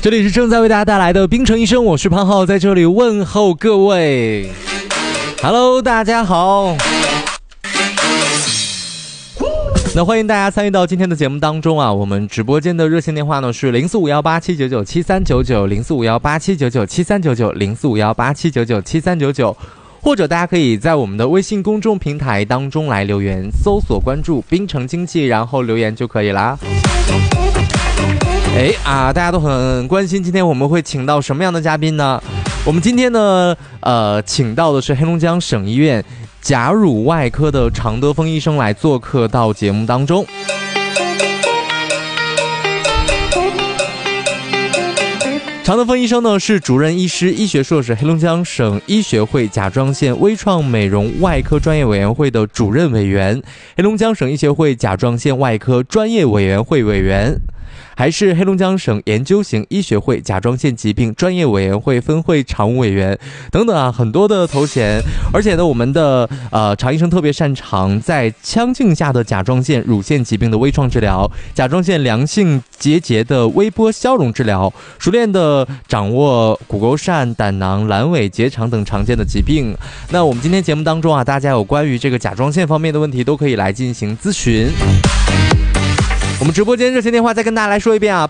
这里是正在为大家带来的冰城医生，我是潘浩，在这里问候各位。Hello， 大家好。那欢迎大家参与到今天的节目当中啊，我们直播间的热线电话呢是045187997399，045187997399，045187997399，或者大家可以在我们的微信公众平台当中来留言，搜索关注冰城经济，然后留言就可以啦。大家都很关心今天我们会请到什么样的嘉宾呢？我们今天呢请到的是黑龙江省医院甲乳外科的常德峰医生来做客到节目当中。常德峰医生呢是主任医师、医学硕士，黑龙江省医学会甲状腺微创美容外科专业委员会的主任委员，黑龙江省医学会甲状腺外科专业委员会委员，还是黑龙江省研究型医学会甲状腺疾病专业委员会分会常务委员等等啊，很多的头衔。而且呢，我们的常医生特别擅长在腔镜下的甲状腺乳腺疾病的微创治疗，甲状腺良性结节的微波消融治疗，熟练的掌握骨沟疝、胆囊、阑尾结肠等常见的疾病。那我们今天节目当中啊，大家有关于这个甲状腺方面的问题都可以来进行咨询。我们直播间热线电话再跟大家来说一遍啊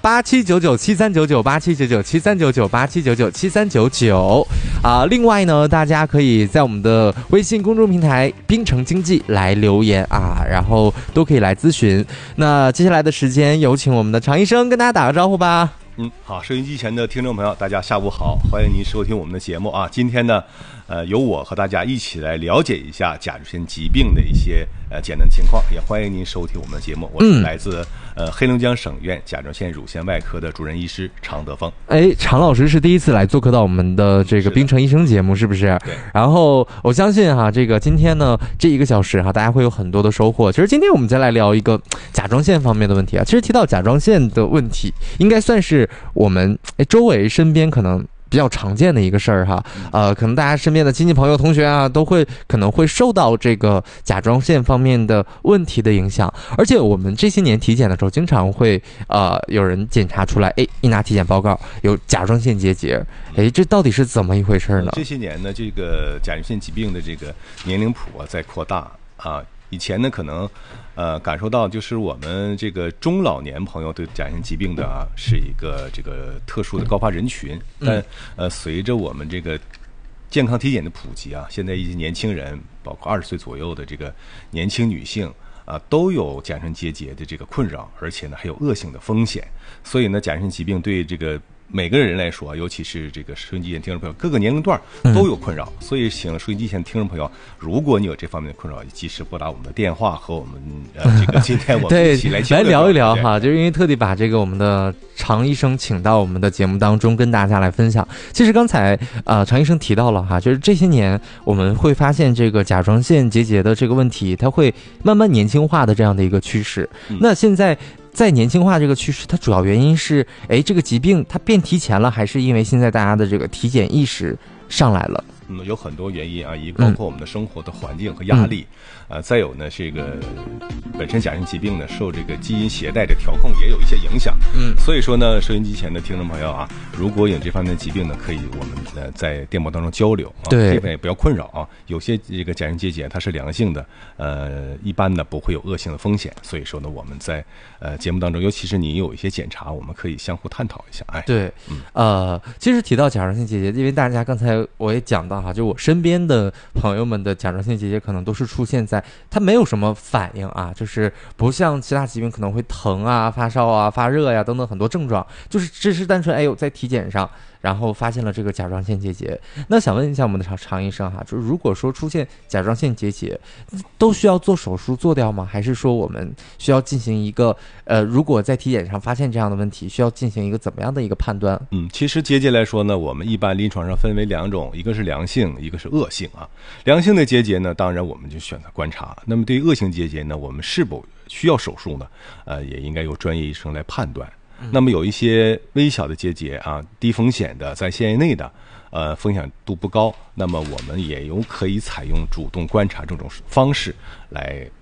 ，87997399，87997399，87997399啊。另外呢，大家可以在我们的微信公众平台冰城经济来留言啊，然后都可以来咨询。那接下来的时间有请我们的常医生跟大家打个招呼吧。 好，收音机前的听众朋友，大家下午好，欢迎您收听我们的节目啊。今天呢，由我和大家一起来了解一下甲状腺疾病的一些简单情况，也欢迎您收听我们的节目。我是来自黑龙江省院甲状腺乳腺外科的主任医师常德峰。 常老师是第一次来做客到我们的这个冰城医生节目，是不是？ 对。 然后我相信哈，这个今天呢这1个小时哈，大家会有很多的收获。其实今天我们再来聊一个甲状腺方面的问题啊。其实提到甲状腺的问题，应该算是我们周围身边可能比较常见的一个事儿哈，可能大家身边的亲戚朋友同学啊，都可能会受到这个甲状腺方面的问题的影响。而且我们这些年体检的时候，经常会有人检查出来，一拿体检报告有甲状腺结节，这到底是怎么一回事呢？ 这些年呢，这个甲状腺疾病的这个年龄谱在扩大啊。以前呢，可能感受到就是我们这个中老年朋友对甲状腺疾病的是一个这个特殊的高发人群，但随着我们这个健康体检的普及啊，现在一些年轻人，包括20岁左右的这个年轻女性都有甲状腺结节的这个困扰，而且呢还有恶性的风险。所以呢，甲状腺疾病对这个每个人来说，尤其是这个收音机前听众朋友，各个年龄段都有困扰。所以请收音机前听众朋友，如果你有这方面的困扰，及时拨打我们的电话和我们这个今天我们一起来聊一聊哈，就是因为特地把这个我们的常医生请到我们的节目当中，跟大家来分享。其实刚才常医生提到了哈，就是这些年我们会发现这个甲状腺结节的这个问题，它会慢慢年轻化的这样的一个趋势。那现在在年轻化这个趋势，它主要原因是这个疾病它变提前了，还是因为现在大家的这个体检意识上来了？ 有很多原因啊，一个包括我们的生活的环境和压力，再有呢，这个本身甲状腺疾病呢受这个基因携带的调控也有一些影响，所以说呢，收音机前的听众朋友啊，如果有这方面的疾病呢，可以我们在电波当中交流啊， 对， 这边也不要困扰啊。有些这个甲状腺结节它是良性的，一般呢不会有恶性的风险，所以说呢，我们在节目当中，尤其是你有一些检查，我们可以相互探讨一下。 对，其实提到甲状腺结节，因为大家刚才我也讲到哈，就我身边的朋友们的甲状腺结节可能都是出现在它没有什么反应啊，就是不像其他疾病可能会疼啊、发烧啊、发热呀等等很多症状，就是只是单纯在体检上然后发现了这个甲状腺结节。那想问一下我们的常医生哈，就是如果说出现甲状腺结节，都需要做手术做掉吗？还是说我们需要进行一个如果在体检上发现这样的问题，需要进行一个怎么样的一个判断？ 其实结节来说呢，我们一般临床上分为2种，一个是良性，一个是恶性啊。良性的结节呢，当然我们就选择观察。那么对于恶性结节呢，我们是否需要手术呢？也应该由专业医生来判断。那么有一些微小的结节啊，低风险的，在线内的，风险度不高，那么我们也可以采用主动观察这种方式来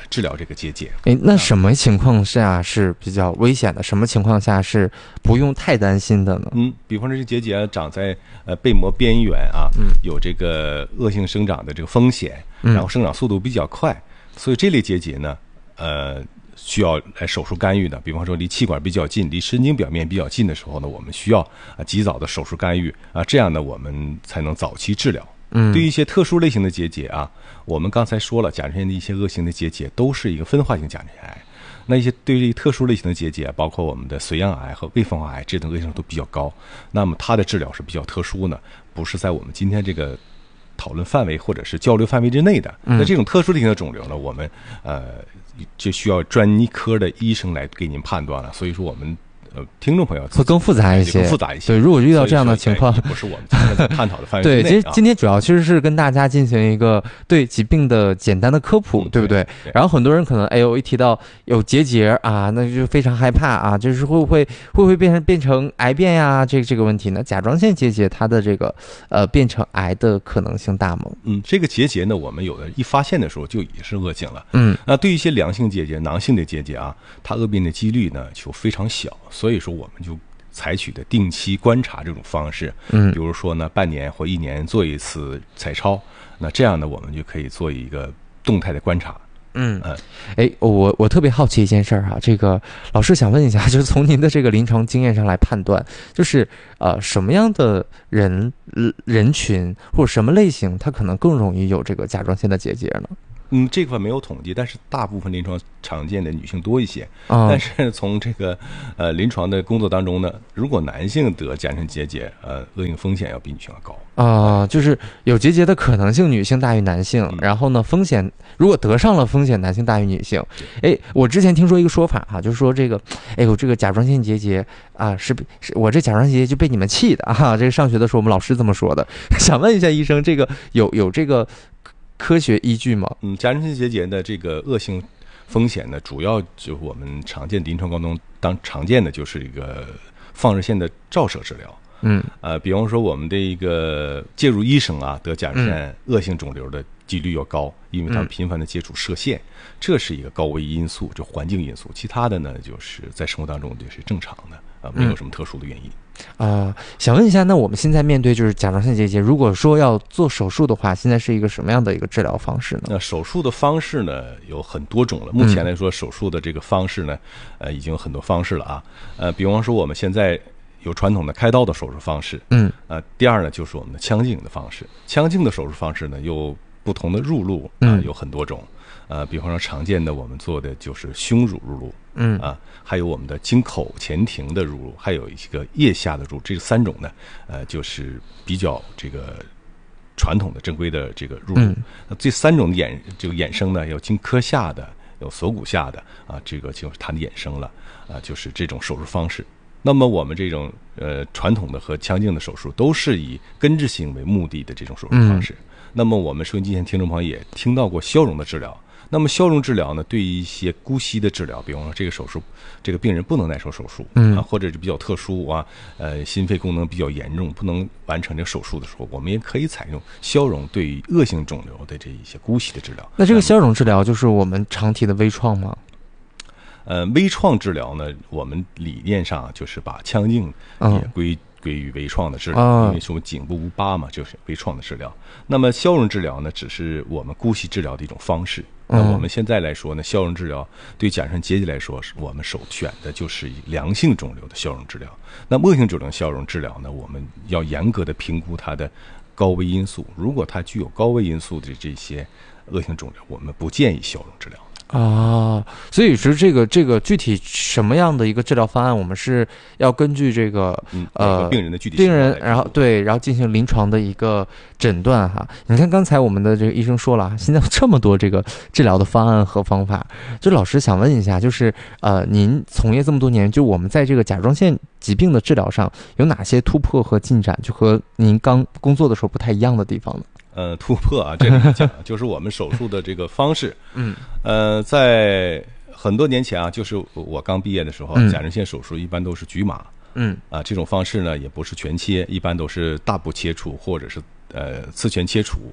治疗这个结节。 那什么情况下是比较危险的？什么情况下是不用太担心的呢？ 比方说这结节长在被膜边缘啊，有这个恶性生长的这个风险，然后生长速度比较快，所以这类结节呢，需要来手术干预的。比方说离气管比较近，离神经表面比较近的时候呢，我们需要及早的手术干预啊，这样呢我们才能早期治疗。对于一些特殊类型的结节啊，我们刚才说了，甲状腺的一些恶性的结节都是一个分化性甲状腺癌。那一些对于特殊类型的结节，包括我们的髓样癌和未分化癌，这种恶性度都比较高。那么它的治疗是比较特殊的，不是在我们今天这个讨论范围或者是交流范围之内的。那这种特殊类型的肿瘤呢，我们就需要专科的医生来给您判断了。所以说我们听众朋友会更复杂一些， 更复杂一些。 对，如果遇到这样的情况， 不是我们今天在探讨的范围之内。 对，其实今天主要其实是跟大家进行一个对疾病的简单的科普，对不对？然后很多人可能一提到有结节啊，那就非常害怕啊，就是会不会变成癌变呀？这个问题呢，甲状腺结节它的这个变成癌的可能性大吗？ 这个结节呢，我们有的一发现的时候就已经是恶性了。那对于一些良性结节、囊性的结节啊，它恶变的几率呢就非常小。所以说我们就采取的定期观察这种方式，比如说呢半年或1年做一次彩超，那这样呢我们就可以做一个动态的观察。 我特别好奇一件事儿哈，这个老师想问一下，就是从您的这个临床经验上来判断，就是什么样的人群或者什么类型，它可能更容易有这个甲状腺的结节呢？ 这块没有统计，但是大部分临床常见的女性多一些。但是从这个临床的工作当中呢，如果男性得甲状腺结节，恶性风险要比女性要高。 就是有结节的可能性，女性大于男性。然后呢，风险如果得上了风险，男性大于女性。我之前听说一个说法哈，就是说这个，我这个甲状腺结节啊，是我这甲状腺结节就被你们气的啊。这个上学的时候我们老师这么说的。想问一下医生，这个有这个科学依据吗？ 甲状腺结节的这个恶性风险呢，主要就是我们常见临床当中常见的就是一个放射线的照射治疗。比方说我们的一个介入医生啊，得甲状腺恶性肿瘤的几率要高，因为他们频繁的接触射线，这是一个高危因素，就环境因素。其他的呢，就是在生活当中就是正常的没有什么特殊的原因。 想问一下，那我们现在面对就是甲状腺结节，如果说要做手术的话，现在是一个什么样的一个治疗方式呢？ 那手术的方式呢有很多种了。目前来说，手术的这个方式呢，已经有很多方式了啊。比方说我们现在有传统的开刀的手术方式，第二呢就是我们的腔镜的方式。腔镜的手术方式呢有不同的入路有很多种。比方说常见的我们做的就是胸乳入路，还有我们的经口前庭的入路，还有一个腋下的入路。这3种呢，就是比较这个传统的正规的这个入路。那这3种这个衍生呢，有经髁下的，有锁骨下的这个就是它的衍生了就是这种手术方式。那么我们这种传统的和腔镜的手术都是以根治性为目的的这种手术方式。那么我们收音机前听众朋友也听到过消融的治疗。那么消融治疗呢，对于一些姑息的治疗，比方说这个手术，这个病人不能耐受手术，或者是比较特殊心肺功能比较严重，不能完成这个手术的时候，我们也可以采用消融对于恶性肿瘤的这一些姑息的治疗。 那这个消融治疗就是我们常提的微创吗？ 微创治疗呢，我们理念上就是把腔镜也归于微创的治疗，因为是我们颈部无疤嘛，就是微创的治疗。那么消融治疗呢，只是我们姑息治疗的一种方式。那我们现在来说呢，消融治疗对甲状腺结节来说，我们首选的就是良性肿瘤的消融治疗。那恶性肿瘤消融治疗呢，我们要严格的评估它的高危因素。如果它具有高危因素的这些恶性肿瘤，我们不建议消融治疗。 所以是这个具体什么样的一个治疗方案，我们是要根据这个病人的具体情况然后进行临床的一个诊断哈。你看刚才我们的这个医生说了，现在有这么多这个治疗的方案和方法，就老师想问一下，就是您从业这么多年，就我们在这个甲状腺疾病的治疗上有哪些突破和进展，就和您刚工作的时候不太一样的地方呢？ 突破这里讲就是我们手术的这个方式。在很多年前就是我刚毕业的时候，甲状腺手术一般都是局麻。这种方式呢也不是全切，一般都是大部切除或者是次全切除。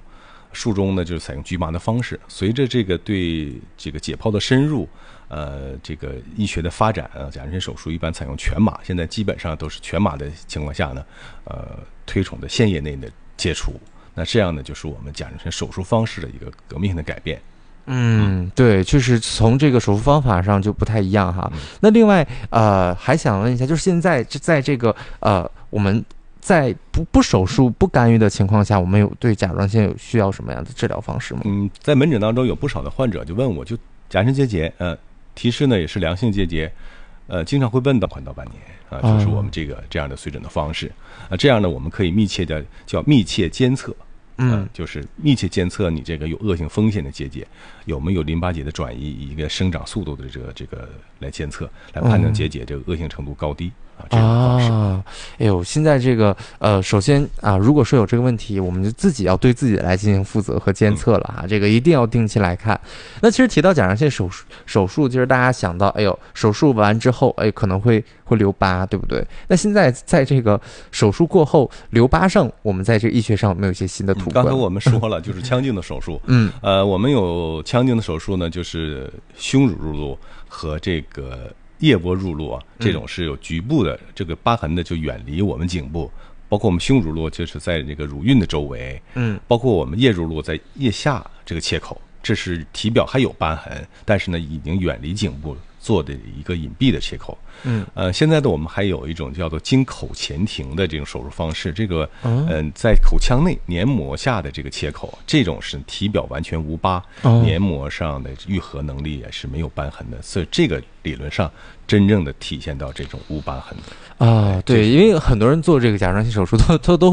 术中呢就是采用局麻的方式。随着这个对这个解剖的深入，这个医学的发展甲状腺手术一般采用全麻，现在基本上都是全麻的情况下呢，推崇的腺液内的切除。那这样呢，就是我们甲状腺手术方式的一个革命性的改变。 对，确实从这个手术方法上就不太一样哈。那另外还想问一下，就是现在在这个我们在不手术不干预的情况下，我们有对甲状腺有需要什么样的治疗方式吗？ 在门诊当中有不少的患者就问我，就甲状腺结节，提示呢也是良性结节，经常会问到1到半年就是我们这样的随诊的方式。这样呢，我们可以密切监测。就是密切监测你这个有恶性风险的结节有没有淋巴结的转移，以一个生长速度的这个来监测，来判断结节这个恶性程度高低这种方式。 现在这个首先如果说有这个问题，我们就自己要对自己来进行负责和监测了这个一定要定期来看。那其实提到甲状腺手术，就是大家想到手术完之后可能会留疤，对不对？那现在在这个手术过后留疤上，我们在这个医学上有没有一些新的突破？ 刚才我们说了，就是腔镜的手术。我们有腔镜的手术呢，就是胸乳入路和这个腋窝入路这种是有局部的这个疤痕的，就远离我们颈部。包括我们胸乳路就是在这个乳晕的周围，包括我们腋入路在腋下这个切口，这是体表还有斑痕，但是呢已经远离颈部做的一个隐蔽的切口。现在的我们还有一种叫做经口前庭的这种手术方式，这个在口腔内黏膜下的这个切口，这种是体表完全无疤，黏膜上的愈合能力也是没有斑痕的，所以这个理论上真正的体现到这种无疤痕的。 对，因为很多人做这个甲状腺手术都